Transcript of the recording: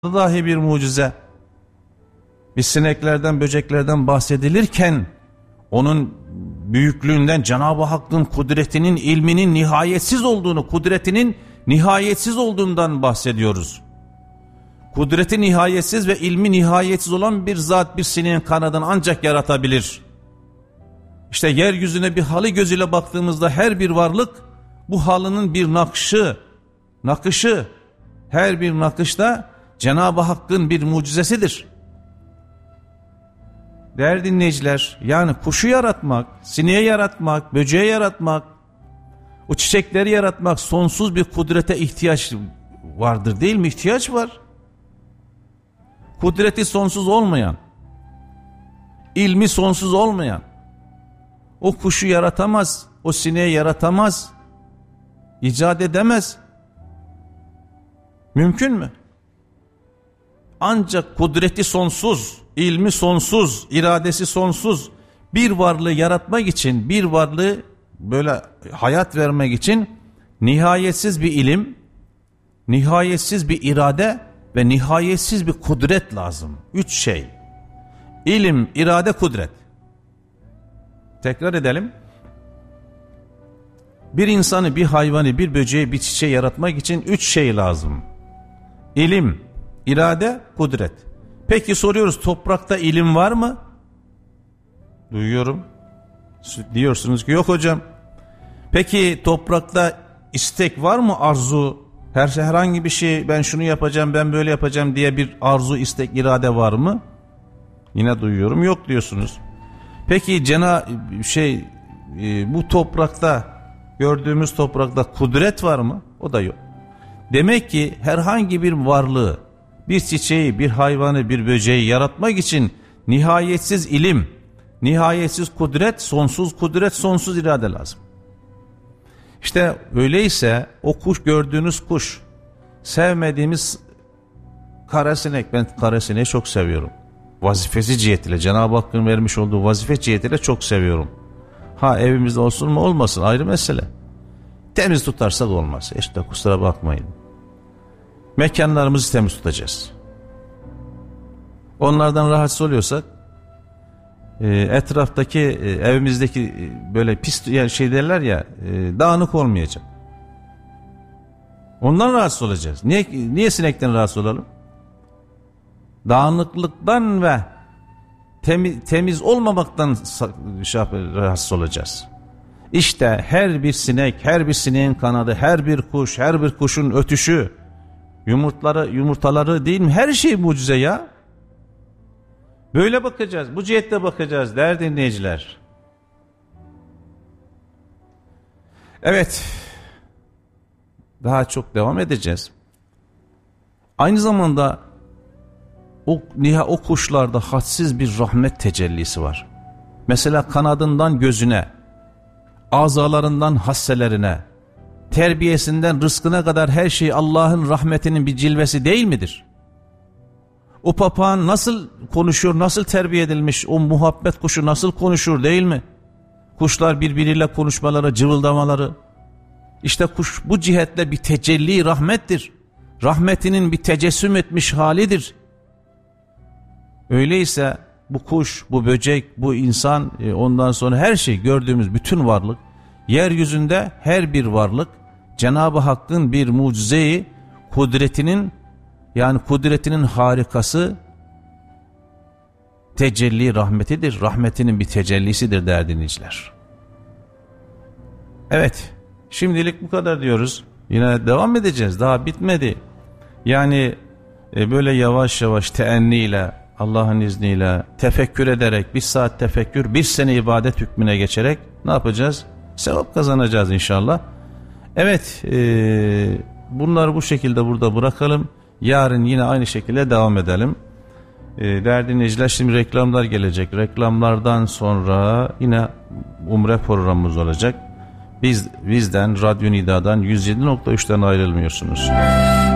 dahi bir mucize. Biz sineklerden, böceklerden bahsedilirken onun büyüklüğünden, Cenab-ı Hakk'ın kudretinin, ilminin nihayetsiz olduğunu, kudretinin nihayetsiz olduğundan bahsediyoruz. Kudreti nihayetsiz ve ilmi nihayetsiz olan bir zat bir sineğin kanadını ancak yaratabilir. İşte yeryüzüne bir halı gözüyle baktığımızda her bir varlık bu halının bir nakışı, her bir nakışta Cenab-ı Hakk'ın bir mucizesidir. Değerli dinleyiciler, yani kuşu yaratmak, sineği yaratmak, böceği yaratmak, o çiçekleri yaratmak sonsuz bir kudrete ihtiyaç vardır değil mi? İhtiyaç var. Kudreti sonsuz olmayan, ilmi sonsuz olmayan, o kuşu yaratamaz, o sineği yaratamaz, icat edemez. Mümkün mü? Ancak kudreti sonsuz, ilmi sonsuz, iradesi sonsuz bir varlığı yaratmak için, bir varlığı böyle hayat vermek için nihayetsiz bir ilim, nihayetsiz bir irade ve nihayetsiz bir kudret lazım. 3 şey. İlim, irade, kudret. Tekrar edelim. Bir insanı, bir hayvanı, bir böceği, bir çiçeği yaratmak için 3 şey lazım. İlim, irade, kudret. Peki soruyoruz, toprakta ilim var mı? Duyuyorum. Diyorsunuz ki yok hocam. Peki toprakta istek var mı, arzu? Herhangi bir şey, ben şunu yapacağım, ben böyle yapacağım diye bir arzu, istek, irade var mı? Yine duyuyorum, yok diyorsunuz. Peki bu toprakta, gördüğümüz toprakta kudret var mı? O da yok. Demek ki herhangi bir varlığı, bir çiçeği, bir hayvanı, bir böceği yaratmak için nihayetsiz ilim, nihayetsiz kudret, sonsuz irade lazım. İşte öyleyse o kuş, gördüğünüz kuş, sevmediğimiz karasinek, ben karasineği çok seviyorum. Vazifesi cihetiyle, Cenab-ı Hakk'ın vermiş olduğu vazife cihetiyle çok seviyorum. Ha, evimizde olsun mu olmasın ayrı mesele. Temiz tutarsak olmaz. İşte kusura bakmayın. Mekanlarımızı temiz tutacağız. Onlardan rahatsız oluyorsak etraftaki evimizdeki böyle pis şey derler ya, dağınık olmayacak. Ondan rahatsız olacağız. Niye sinekten rahatsız olalım? Dağınıklıktan ve temiz olmamaktan rahatsız olacağız. İşte her bir sinek, her bir sineğin kanadı, her bir kuş, her bir kuşun ötüşü, yumurtaları değil mi? Her şey mucize ya. Böyle bakacağız, bu cihette bakacağız değerli dinleyiciler. Evet, daha çok devam edeceğiz. Aynı zamanda o kuşlarda hadsiz bir rahmet tecellisi var. Mesela kanadından gözüne, azalarından hasselerine, terbiyesinden rızkına kadar her şey Allah'ın rahmetinin bir cilvesi değil midir? O papağan nasıl konuşuyor, nasıl terbiye edilmiş, o muhabbet kuşu nasıl konuşur değil mi? Kuşlar birbiriyle konuşmaları, cıvıldamaları. İşte kuş bu cihetle bir tecelli rahmettir. Rahmetinin bir tecessüm etmiş halidir. Öyleyse bu kuş, bu böcek, bu insan, ondan sonra her şey, gördüğümüz bütün varlık, yeryüzünde her bir varlık Cenab-ı Hakk'ın bir mucizeyi, kudretinin harikası, tecelli rahmetidir. Rahmetinin bir tecellisidir değerli dinleyiciler. Evet, şimdilik bu kadar diyoruz. Yine devam edeceğiz, daha bitmedi. Yani böyle yavaş yavaş teenniyle, Allah'ın izniyle tefekkür ederek, 1 saat tefekkür, 1 sene ibadet hükmüne geçerek ne yapacağız? Sevap kazanacağız inşallah. Evet, bunları bu şekilde burada bırakalım. Yarın yine aynı şekilde devam edelim. Değerli dinleyiciler, şimdi reklamlar gelecek. Reklamlardan sonra yine umre programımız olacak. Bizden, Radyo Nida'dan 107.3'ten ayrılmıyorsunuz.